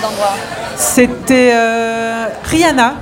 d'endroit. C'était Rihanna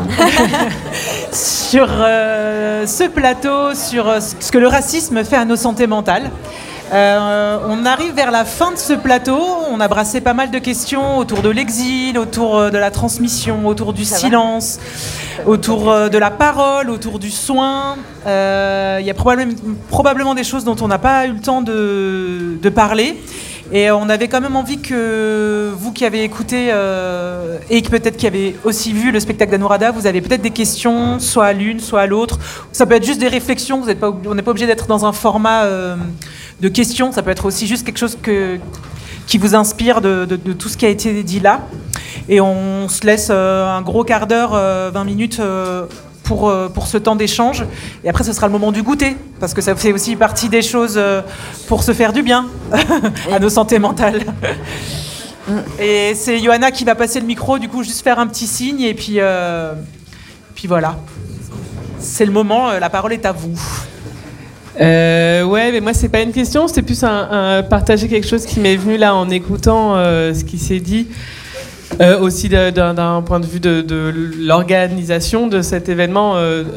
sur ce plateau, sur ce que le racisme fait à nos santé mentales. On arrive vers la fin de ce plateau. On a brassé pas mal de questions autour de l'exil, autour de la transmission, autour du silence, autour de la parole, autour du soin. Il y a probablement des choses dont on n'a pas eu le temps de parler. Et on avait quand même envie que vous qui avez écouté et peut-être qui avez aussi vu le spectacle d'Anuradha, vous avez peut-être des questions, soit à l'une, soit à l'autre. Ça peut être juste des réflexions. On n'est pas obligé d'être dans un format de questions. Ça peut être aussi juste quelque chose qui vous inspire de tout ce qui a été dit là. Et on se laisse un gros quart d'heure, 20 minutes pour ce temps d'échange. Et après, ce sera le moment du goûter, parce que ça fait aussi partie des choses pour se faire du bien à nos santé mentales. Et c'est Johanna qui va passer le micro, du coup, juste faire un petit signe, et puis voilà. C'est le moment, la parole est à vous. Ouais, mais moi, c'est pas une question, c'était plus un partager quelque chose qui m'est venu là en écoutant ce qui s'est dit. Aussi d'un point de vue de l'organisation de cet événement,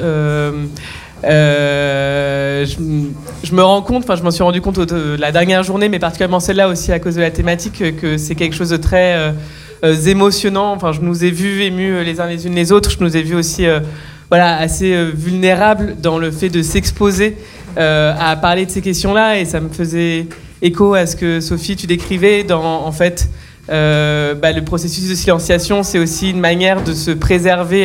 je me rends compte, je m'en suis rendu compte la dernière journée, mais particulièrement celle-là aussi à cause de la thématique, que c'est quelque chose de très émotionnant. Enfin, je nous ai vus émus les uns les unes les autres. Je nous ai vus aussi assez vulnérables dans le fait de s'exposer à parler de ces questions-là, et ça me faisait écho à ce que Sophie, tu décrivais dans, en fait, le processus de silenciation, c'est aussi une manière de se préserver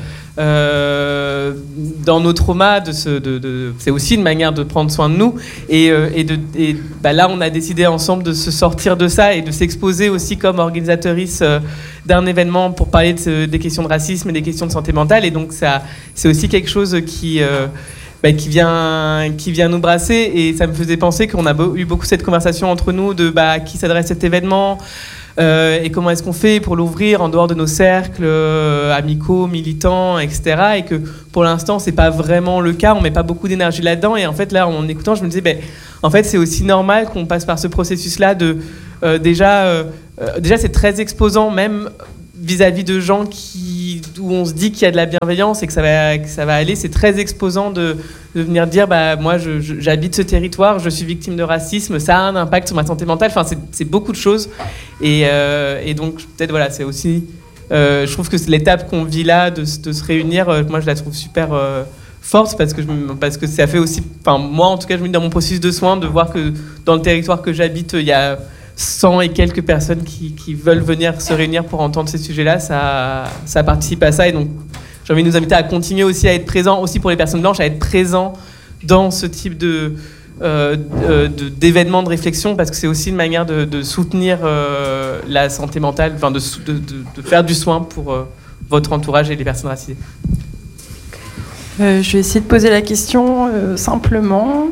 dans nos traumas. C'est aussi une manière de prendre soin de nous. Et là, on a décidé ensemble de se sortir de ça et de s'exposer aussi comme organisatrice d'un événement pour parler des questions de racisme et des questions de santé mentale. Et donc, ça, c'est aussi quelque chose qui vient nous brasser. Et ça me faisait penser qu'on a eu beaucoup cette conversation entre nous de à qui s'adresse cet événement. Et comment est-ce qu'on fait pour l'ouvrir en dehors de nos cercles amicaux, militants, etc. Et que pour l'instant, c'est pas vraiment le cas. On met pas beaucoup d'énergie là-dedans. Et en fait, là, en écoutant, je me disais, en fait, c'est aussi normal qu'on passe par ce processus-là de déjà, c'est très exposant, même vis-à-vis de gens où on se dit qu'il y a de la bienveillance et que ça va aller. C'est très exposant de venir dire moi j'habite ce territoire, je suis victime de racisme, ça a un impact sur ma santé mentale. Enfin, c'est beaucoup de choses. Et donc peut-être c'est aussi je trouve que c'est l'étape qu'on vit là de se réunir. Moi je la trouve super forte parce que ça fait aussi, moi en tout cas je me dis dans mon processus de soins de voir que dans le territoire que j'habite il y a 100 et quelques personnes qui veulent venir se réunir pour entendre ces sujets-là. Ça participe à ça. Et donc, j'ai envie de nous inviter à continuer aussi à être présents, aussi pour les personnes blanches, à être présents dans ce type d'événements de réflexion, parce que c'est aussi une manière de soutenir la santé mentale, de faire du soin pour votre entourage et les personnes racisées. Je vais essayer de poser la question simplement.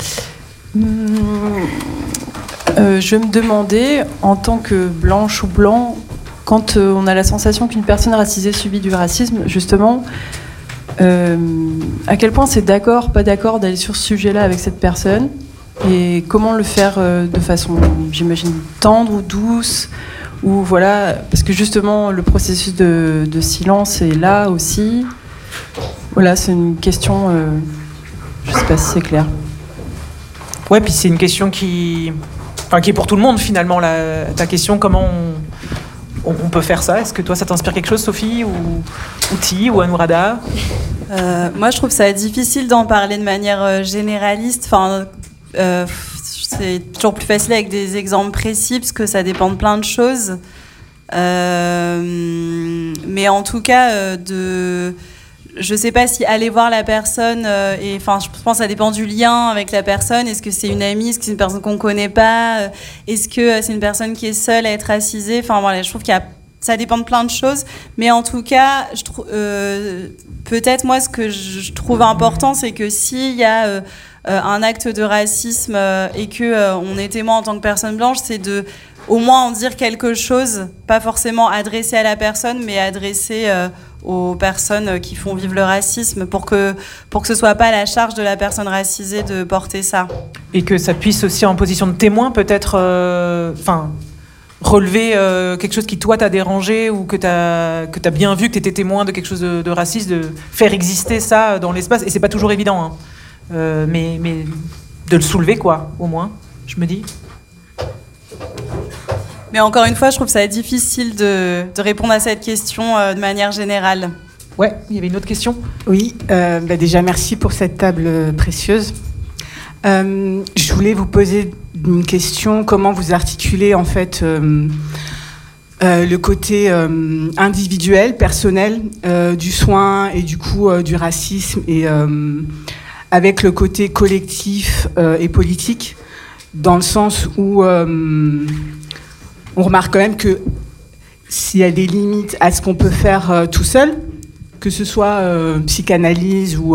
Je me demandais, en tant que blanche ou blanc, quand on a la sensation qu'une personne racisée subit du racisme, justement, à quel point c'est d'accord, pas d'accord d'aller sur ce sujet-là avec cette personne, et comment le faire de façon, j'imagine, tendre ou douce, ou parce que justement le processus de silence est là aussi. Voilà, c'est une question, je sais pas si c'est clair. Ouais, puis c'est une question qui est pour tout le monde finalement. Ta question, comment on peut faire ça? Est-ce que toi ça t'inspire quelque chose, Sophie, ou Ti, ou Anuradha? Moi je trouve ça difficile d'en parler de manière généraliste. C'est toujours plus facile avec des exemples précis parce que ça dépend de plein de choses. Mais en tout cas, je sais pas si aller voir la personne, je pense que ça dépend du lien avec la personne. Est-ce que c'est une amie? Est-ce que c'est une personne qu'on connaît pas? Est-ce que c'est une personne qui est seule à être racisée? Je trouve ça dépend de plein de choses. Mais en tout cas, peut-être moi, ce que je trouve important, c'est que s'il y a un acte de racisme et que on est témoin en tant que personne blanche, c'est de au moins en dire quelque chose, pas forcément adressé à la personne, mais adressé aux personnes qui font vivre le racisme, pour que ce soit pas à la charge de la personne racisée de porter ça. Et que ça puisse aussi en position de témoin peut-être relever quelque chose qui toi t'a dérangé ou que t'as bien vu, que t'étais témoin de quelque chose de raciste, de faire exister ça dans l'espace. Et c'est pas toujours évident, hein. Mais de le soulever, quoi, au moins, je me dis. Mais encore une fois, je trouve ça difficile de répondre à cette question de manière générale. Ouais, il y avait une autre question. Oui, déjà merci pour cette table précieuse. Je voulais vous poser une question. Comment vous articulez en fait le côté individuel, personnel du soin et du coup du racisme et avec le côté collectif et politique, dans le sens où on remarque quand même que s'il y a des limites à ce qu'on peut faire tout seul, que ce soit psychanalyse ou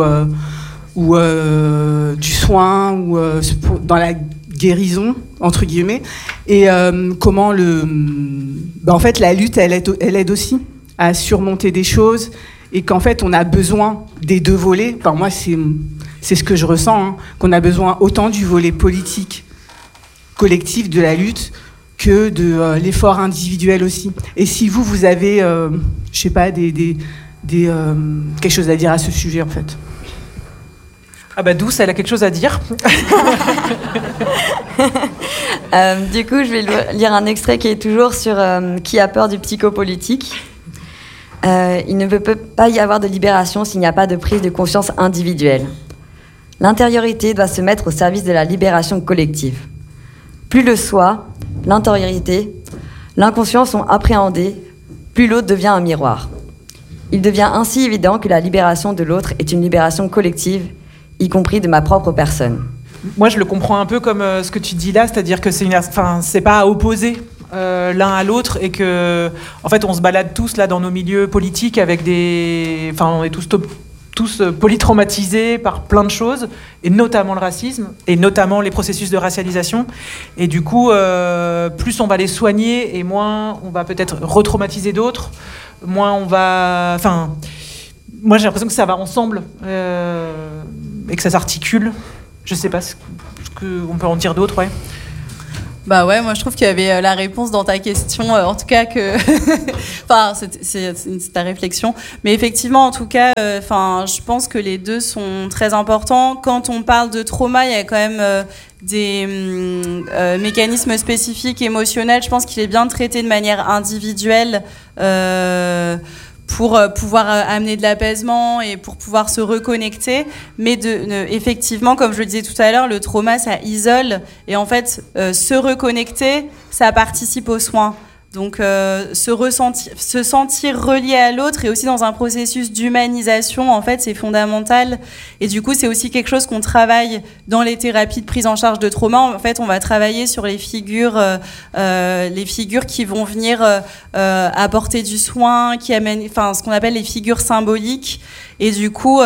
du soin ou dans la guérison entre guillemets, et comment en fait la lutte elle aide aussi à surmonter des choses, et qu'en fait on a besoin des deux volets. Enfin moi c'est ce que je ressens, hein, qu'on a besoin autant du volet politique collectif de la lutte que de l'effort individuel aussi. Et si vous avez je sais pas quelque chose à dire à ce sujet en fait. Ah bah Douce, elle a quelque chose à dire. Du coup, je vais lire un extrait qui est toujours sur qui a peur du psychopolitique. Il ne peut pas y avoir de libération s'il n'y a pas de prise de conscience individuelle. L'intériorité doit se mettre au service de la libération collective. Plus le soi, l'intériorité, l'inconscient sont appréhendés, plus l'autre devient un miroir. Il devient ainsi évident que la libération de l'autre est une libération collective, y compris de ma propre personne. Moi, je le comprends un peu comme ce que tu dis là, c'est-à-dire que c'est pas à opposer l'un à l'autre, et que, en fait, on se balade tous là dans nos milieux politiques avec on est tous polytraumatisés par plein de choses, et notamment le racisme, et notamment les processus de racialisation. Et du coup, plus on va les soigner, et moins on va peut-être retraumatiser d'autres, moins on va... Enfin, moi, j'ai l'impression que ça va ensemble, et que ça s'articule. Je sais pas ce qu'on peut en dire d'autre, ouais. Bah ouais, moi je trouve qu'il y avait la réponse dans ta question, en tout cas que, enfin c'est ta réflexion, mais effectivement en tout cas, je pense que les deux sont très importants. Quand on parle de trauma, il y a quand même des mécanismes spécifiques émotionnels. Je pense qu'il est bien traité de manière individuelle. Pour pouvoir amener de l'apaisement et pour pouvoir se reconnecter. Mais effectivement, comme je le disais tout à l'heure, le trauma, ça isole. Et en fait, se reconnecter, ça participe aux soins. Donc, se sentir relié à l'autre, et aussi dans un processus d'humanisation, en fait, c'est fondamental. Et du coup, c'est aussi quelque chose qu'on travaille dans les thérapies de prise en charge de trauma. En fait, on va travailler sur les figures qui vont venir apporter du soin, qui amènent, ce qu'on appelle les figures symboliques. Et du coup,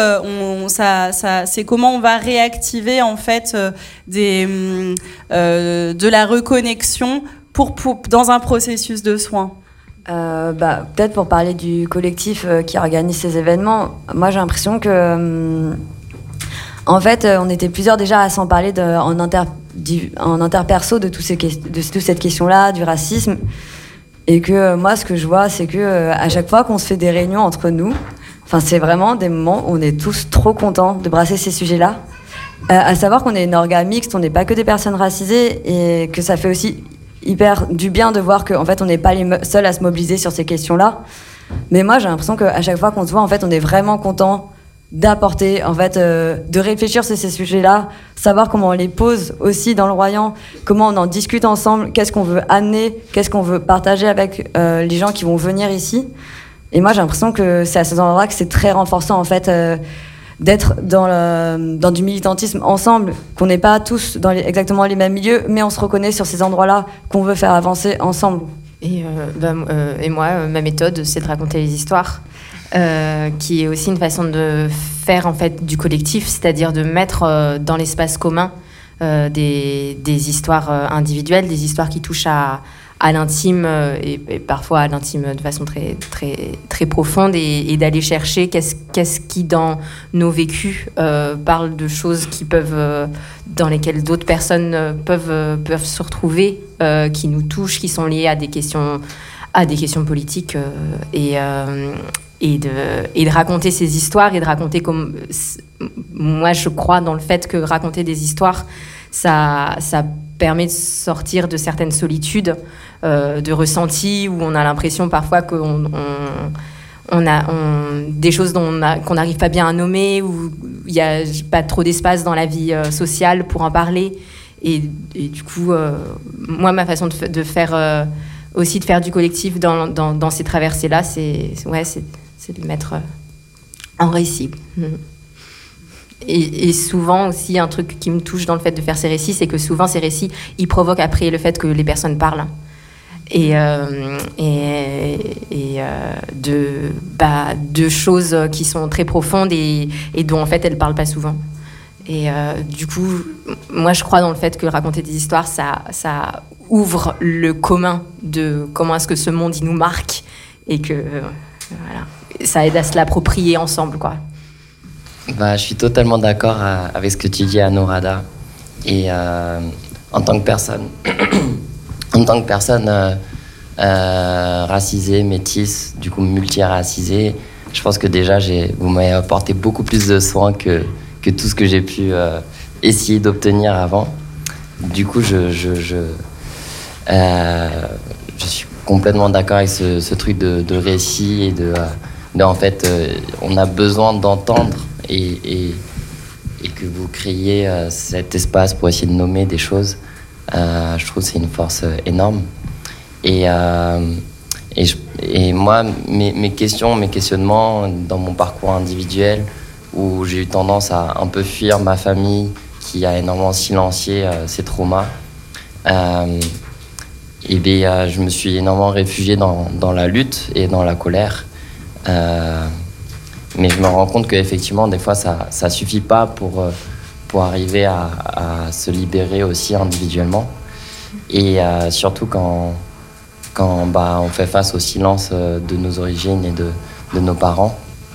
c'est comment on va réactiver en fait de la reconnexion dans un processus de soins. Peut-être pour parler du collectif qui organise ces événements, moi j'ai l'impression que en fait on était plusieurs déjà à s'en parler en interperso de toute cette question-là, du racisme, et que moi ce que je vois c'est que à chaque fois qu'on se fait des réunions entre nous, c'est vraiment des moments où on est tous trop contents de brasser ces sujets-là, à savoir qu'on est une orga mixte, on n'est pas que des personnes racisées, et que ça fait aussi hyper du bien de voir qu'en fait on n'est pas les seuls à se mobiliser sur ces questions-là. Mais moi j'ai l'impression qu'à chaque fois qu'on se voit, en fait on est vraiment content d'apporter, en fait de réfléchir sur ces sujets-là, savoir comment on les pose aussi dans le Royan, comment on en discute ensemble, qu'est-ce qu'on veut amener, qu'est-ce qu'on veut partager avec les gens qui vont venir ici. Et moi j'ai l'impression que c'est à ces endroits que c'est très renforçant en fait, d'être dans du militantisme ensemble, qu'on n'est pas tous dans exactement les mêmes milieux, mais on se reconnaît sur ces endroits-là qu'on veut faire avancer ensemble. Et moi, ma méthode, c'est de raconter les histoires, qui est aussi une façon de faire en fait du collectif, c'est-à-dire de mettre dans l'espace commun des histoires individuelles, des histoires qui touchent à l'intime, et parfois à l'intime de façon très, très, très profonde, et d'aller chercher qu'est-ce qui, dans nos vécus, parle de choses qui peuvent dans lesquelles d'autres personnes peuvent se retrouver, qui nous touchent, qui sont liées à des questions politiques, et de raconter ces histoires, et de raconter comme... Moi, je crois dans le fait que raconter des histoires, ça permet de sortir de certaines solitudes, de ressentis où on a l'impression parfois qu'on a des choses qu'on n'arrive pas bien à nommer, où il n'y a pas trop d'espace dans la vie sociale pour en parler. Et du coup, moi, ma façon de faire... aussi de faire du collectif dans ces traversées-là, c'est de le mettre en récit. Et souvent aussi, un truc qui me touche dans le fait de faire ces récits, c'est que souvent ces récits, ils provoquent après le fait que les personnes parlent. De choses qui sont très profondes et dont en fait elles parlent pas souvent. Et du coup, moi je crois dans le fait que raconter des histoires, ça ouvre le commun de comment est-ce que ce monde il nous marque, et que voilà, ça aide à se l'approprier ensemble, quoi. Je suis totalement d'accord avec ce que tu dis, Anuradha. Et en tant que personne, racisée, métisse, du coup multiracisée, je pense que déjà vous m'avez apporté beaucoup plus de soins que tout ce que j'ai pu essayer d'obtenir avant. Du coup, je suis complètement d'accord avec ce truc de récit et en fait, on a besoin d'entendre et que vous créiez cet espace pour essayer de nommer des choses. Je trouve que c'est une force énorme. Et moi, mes questionnements dans mon parcours individuel, où j'ai eu tendance à un peu fuir ma famille, qui a énormément silencié ses traumas, je me suis énormément réfugié dans la lutte et dans la colère. Mais je me rends compte qu'effectivement, des fois, ça suffit pas pour arriver à se libérer aussi individuellement. Et surtout quand on fait face au silence de nos origines et de nos parents.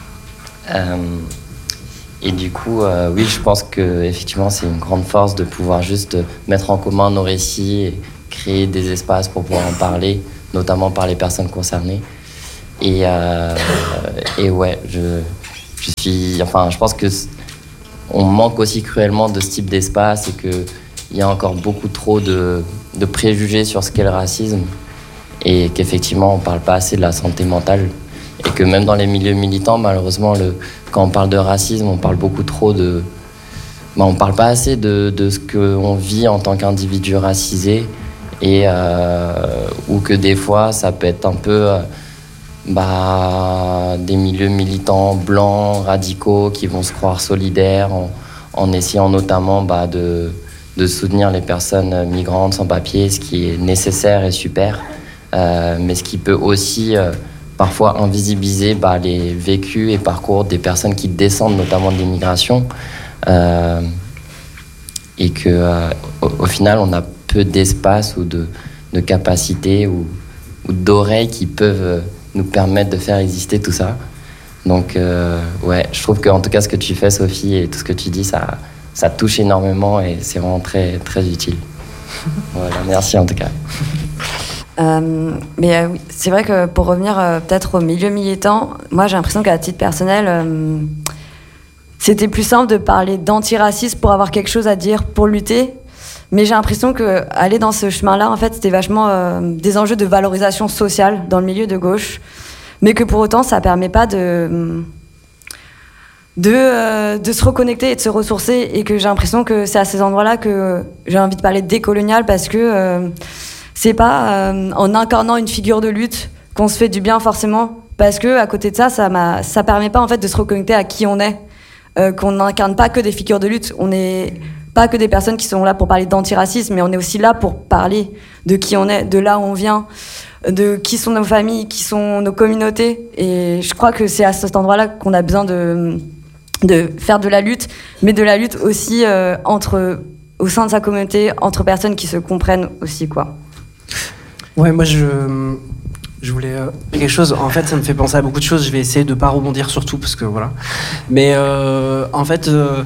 Et du coup, oui, je pense qu'effectivement, c'est une grande force de pouvoir juste mettre en commun nos récits et créer des espaces pour pouvoir en parler, notamment par les personnes concernées. Et ouais, je pense que on manque aussi cruellement de ce type d'espace, et qu'il y a encore beaucoup trop de préjugés sur ce qu'est le racisme, et qu'effectivement on parle pas assez de la santé mentale, et que même dans les milieux militants, malheureusement, quand on parle de racisme, on parle beaucoup trop on parle pas assez de ce qu'on vit en tant qu'individu racisé, et ou que des fois ça peut être un peu des milieux militants blancs, radicaux, qui vont se croire solidaires en essayant notamment de soutenir les personnes migrantes sans papier, ce qui est nécessaire et super, mais ce qui peut aussi parfois invisibiliser les vécus et parcours des personnes qui descendent notamment de l'immigration, et que au final on a peu d'espace ou de capacité ou d'oreilles qui peuvent nous permettre de faire exister tout ça. Donc ouais, je trouve qu'en tout cas ce que tu fais, Sophie, et tout ce que tu dis, ça touche énormément, et c'est vraiment très, très utile. Voilà, merci en tout cas. Mais oui, c'est vrai que pour revenir peut-être au milieu militant, moi j'ai l'impression qu'à titre personnel, c'était plus simple de parler d'antiracisme pour avoir quelque chose à dire, pour lutter. Mais j'ai l'impression qu'aller dans ce chemin-là, en fait, c'était vachement des enjeux de valorisation sociale dans le milieu de gauche, mais que pour autant, ça permet pas de se reconnecter et de se ressourcer, et que j'ai l'impression que c'est à ces endroits-là que j'ai envie de parler de décolonial, parce que c'est pas en incarnant une figure de lutte qu'on se fait du bien forcément, parce que à côté de ça, ça permet pas en fait de se reconnecter à qui on est, qu'on n'incarne pas que des figures de lutte, on est pas que des personnes qui sont là pour parler d'antiracisme, mais on est aussi là pour parler de qui on est, de là où on vient, de qui sont nos familles, qui sont nos communautés. Et je crois que c'est à cet endroit-là qu'on a besoin de faire de la lutte, mais de la lutte aussi au sein de sa communauté, entre personnes qui se comprennent aussi, quoi. Ouais, moi je voulais quelque chose. En fait, ça me fait penser à beaucoup de choses. Je vais essayer de pas rebondir sur tout, parce que voilà. Mais en fait,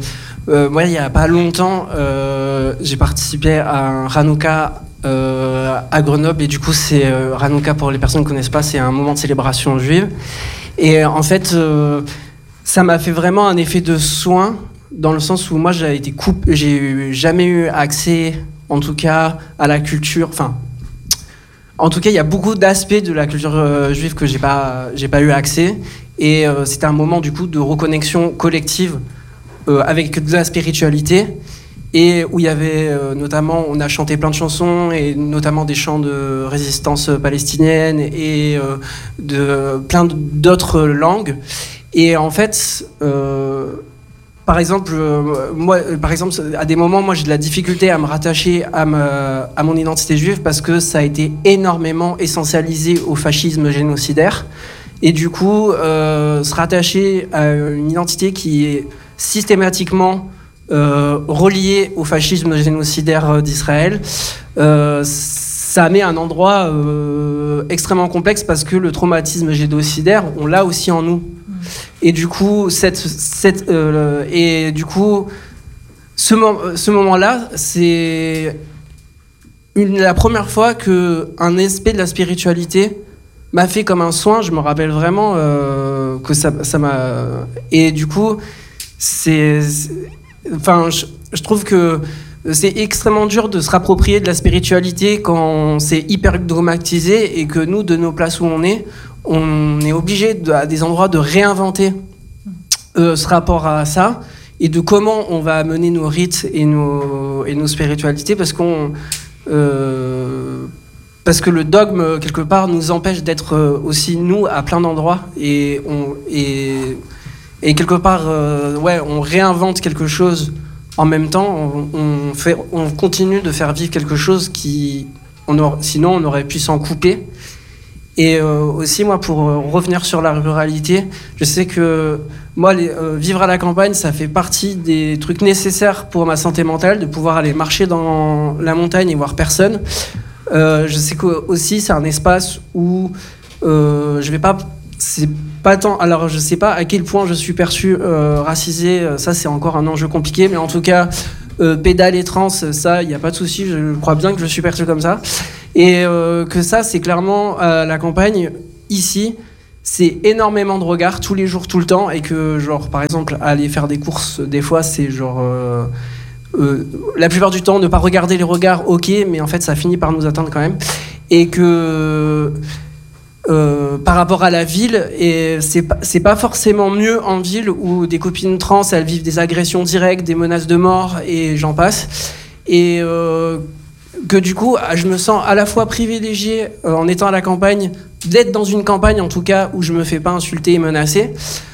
Moi, il n'y a pas longtemps, j'ai participé à un Hanouka à Grenoble, et du coup, c'est Hanouka, pour les personnes qui ne connaissent pas, c'est un moment de célébration juive. Et en fait, ça m'a fait vraiment un effet de soin, dans le sens où moi, j'ai jamais eu accès, en tout cas, à la culture. Enfin, en tout cas, il y a beaucoup d'aspects de la culture juive que j'ai pas eu accès. Et c'était un moment, du coup, de reconnexion collective avec de la spiritualité. Et où il y avait notamment, on a chanté plein de chansons, et notamment des chants de résistance palestinienne et de plein d'autres langues. Et en fait, par exemple, à des moments, moi, j'ai de la difficulté à me rattacher à mon identité juive, parce que ça a été énormément essentialisé au fascisme génocidaire. Et du coup, se rattacher à une identité qui est systématiquement reliée au fascisme génocidaire d'Israël, ça met un endroit extrêmement complexe, parce que le traumatisme génocidaire, on l'a aussi en nous. Et du coup, ce moment-là, c'est la première fois qu'un aspect de la spiritualité m'a fait comme un soin. Je me rappelle vraiment que ça m'a... Et du coup, je trouve que c'est extrêmement dur de se rapproprier de la spiritualité quand c'est hyper dogmatisé, et que nous, de nos places où on est obligé à des endroits de réinventer ce rapport à ça, et de comment on va mener nos rites et nos spiritualités, parce que le dogme, quelque part, nous empêche d'être aussi nous à plein d'endroits, et quelque part, on réinvente quelque chose en même temps. On continue de faire vivre quelque chose sinon on aurait pu s'en couper. Et aussi, moi, pour revenir sur la ruralité, je sais que moi, vivre à la campagne, ça fait partie des trucs nécessaires pour ma santé mentale, de pouvoir aller marcher dans la montagne et voir personne. Je sais que aussi, c'est un espace où je vais pas... C'est pas tant... Alors, je sais pas à quel point je suis perçu racisé, ça, c'est encore un enjeu compliqué, mais en tout cas... pédale et trans, ça, il n'y a pas de souci, je crois bien que je suis perçu comme ça. Et que ça, c'est clairement la campagne, ici, c'est énormément de regards, tous les jours, tout le temps, et que, genre, par exemple, aller faire des courses, des fois, c'est genre... la plupart du temps, ne pas regarder les regards, ok, mais en fait, ça finit par nous atteindre quand même. Et que... par rapport à la ville, et c'est pas forcément mieux en ville, où des copines trans, elles vivent des agressions directes, des menaces de mort, et j'en passe. Et que du coup, je me sens à la fois privilégiée en étant à la campagne, d'être dans une campagne en tout cas où je me fais pas insulter et menacer.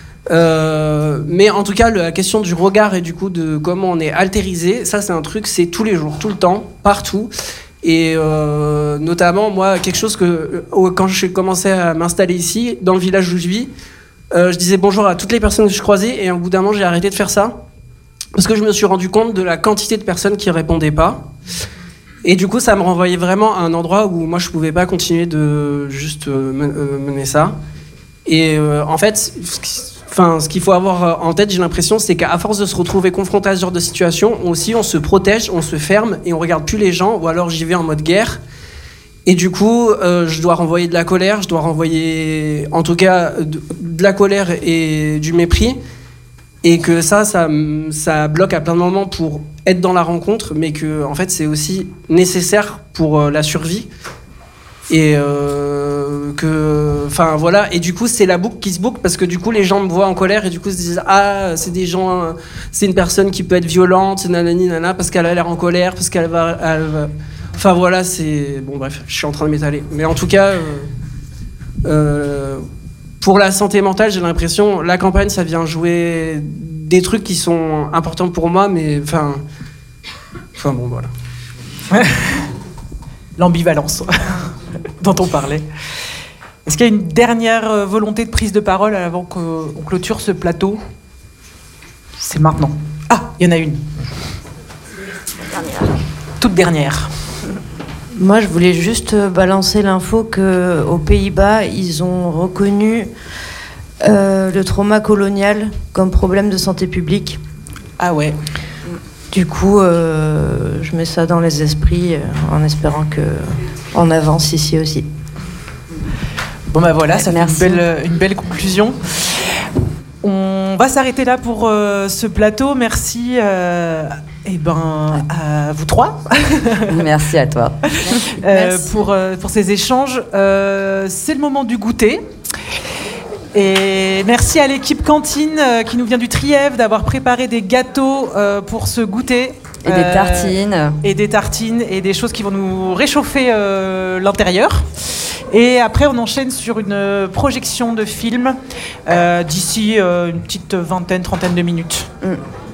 Mais en tout cas, la question du regard et du coup de comment on est altérisé, ça c'est un truc, c'est tous les jours, tout le temps, partout. Et notamment, moi, quelque chose que quand j'ai commencé à m'installer ici, dans le village où je vis, je disais bonjour à toutes les personnes que je croisais, et au bout d'un moment, j'ai arrêté de faire ça, parce que je me suis rendu compte de la quantité de personnes qui répondaient pas. Et du coup, ça me renvoyait vraiment à un endroit où moi, je pouvais pas continuer de juste mener ça. Et en fait... ce qu'il faut avoir en tête, j'ai l'impression, c'est qu'à force de se retrouver confronté à ce genre de situation, on se protège, on se ferme et on regarde plus les gens, ou alors j'y vais en mode guerre. Et du coup, je dois renvoyer de la colère, je dois renvoyer, en tout cas, de la colère et du mépris. Et que ça bloque à plein de moments pour être dans la rencontre, mais que, en fait, c'est aussi nécessaire pour la survie. Et enfin voilà, et du coup c'est la boucle qui se boucle, parce que du coup les gens me voient en colère et du coup se disent c'est une personne qui peut être violente, nanani nana, parce qu'elle a l'air en colère, parce qu'elle va... Enfin voilà, c'est... Bon bref, je suis en train de m'étaler. Mais en tout cas, pour la santé mentale, j'ai l'impression, la campagne ça vient jouer des trucs qui sont importants pour moi, mais enfin bon voilà. L'ambivalence dont on parlait. Est-ce qu'il y a une dernière volonté de prise de parole avant qu'on clôture ce plateau ? C'est maintenant. Ah, il y en a une. Toute dernière. Moi, je voulais juste balancer l'info qu'aux Pays-Bas, ils ont reconnu le trauma colonial comme problème de santé publique. Ah ouais. Du coup, je mets ça dans les esprits en espérant qu'on avance ici aussi. Bon ben voilà, ça Merci. fait une belle conclusion. On va s'arrêter là pour ce plateau. Merci à vous trois. Merci à toi. Pour ces échanges. C'est le moment du goûter. Et merci à l'équipe cantine qui nous vient du Trièvre d'avoir préparé des gâteaux pour ce goûter. Et des tartines. Et des tartines et des choses qui vont nous réchauffer l'intérieur. Et après, on enchaîne sur une projection de film d'ici une petite trentaine de minutes.